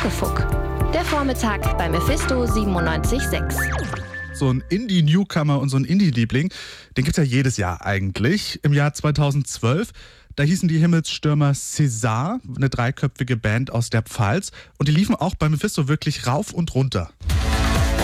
Muckefuck. Der Vormittag bei Mephisto 97.6. So ein Indie-Newcomer und so ein Indie-Liebling, den gibt's ja jedes Jahr eigentlich. Im Jahr 2012, da hießen die Himmelsstürmer César, eine dreiköpfige Band aus der Pfalz. Und die liefen auch bei Mephisto wirklich rauf und runter.